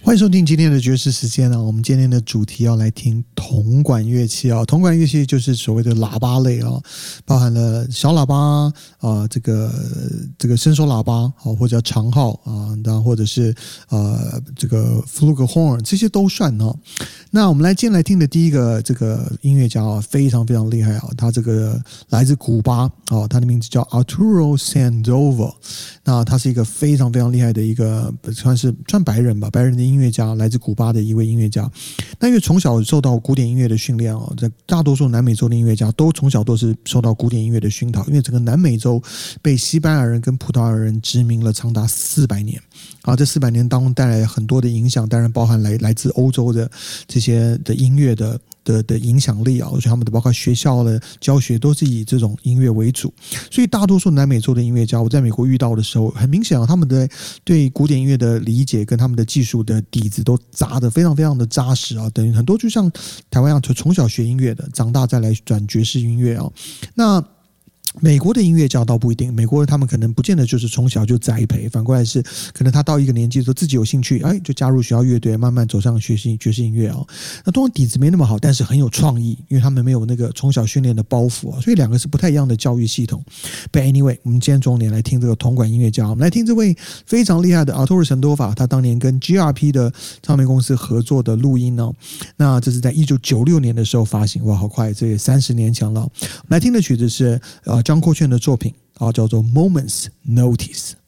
欢迎收听今天的爵士时间啊！我们今天的主题要来听铜管乐器啊。铜管乐器就是所谓的喇叭类啊，包含了小喇叭啊，这个伸缩喇叭或者长号啊，然后或者是这个 flugelhorn 这些都算哦。那我们今天来听的第一个这个音乐家啊，非常非常厉害啊，他这个来自古巴啊，他的名字叫 Arturo Sandoval。那他是一个非常非常厉害的一个算白人吧，白人的音乐家，来自古巴的一位音乐家。那因为从小受到古典音乐的训练在大多数南美洲的音乐家都从小都是受到古典音乐的熏陶，因为整个南美洲被西班牙人跟葡萄牙人殖民了长达400年啊，这400年当中带来很多的影响，当然包含来自欧洲的这些的音乐的影响力啊，所以他们的包括学校的教学都是以这种音乐为主，所以大多数南美洲的音乐家，我在美国遇到的时候，很明显啊，他们的对古典音乐的理解跟他们的技术的底子都扎得非常非常的扎实啊，等于很多就像台湾一样，从小学音乐的，长大再来转爵士音乐啊，那。美国的音乐家倒不一定，美国他们可能不见得就是从小就栽培，反过来是可能他到一个年纪的时候自己有兴趣，就加入学校乐队，慢慢走上学习爵士音乐啊。那通常底子没那么好，但是很有创意，因为他们没有那个从小训练的包袱啊，所以两个是不太一样的教育系统。But anyway， 我们今天重点来听这个铜管音乐家，我们来听这位非常厉害的 Arturo Sandoval， 他当年跟 GRP 的唱片公司合作的录音哦。那这是在1996年的时候发行，哇，好快，这也30年前了。我们来听的曲子是John Coltrane 的作品叫做 Moments Notice。